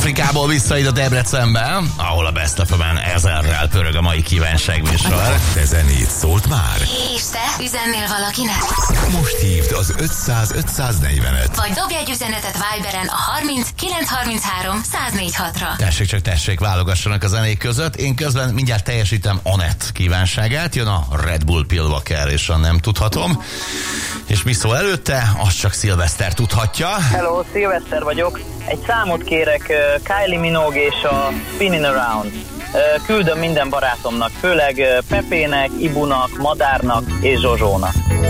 Afrikából vissza ide Debrecenbe, ahol a Best of-ben 1000-rel pörög a mai kívánságműsor. Te zenét szólt már? És te üzennél valakinek? Most hívd az 500-540-et. Vagy dobj egy üzenetet Viberen a 30 933 104.6-ra. Tessék, csak tessék, válogassanak a zenék között. Én közben mindjárt teljesítem Anett kívánságát. Jön a Red Bull Pilvaker, és a nem tudhatom. És mi szól előtte, azt csak Szilveszter tudhatja. Hello, Szilveszter vagyok. Egy számot kérek Kylie Minogue és a Spinning Around. Küldöm minden barátomnak, főleg Pepének, Ibunak, Madárnak és Zsozsónak.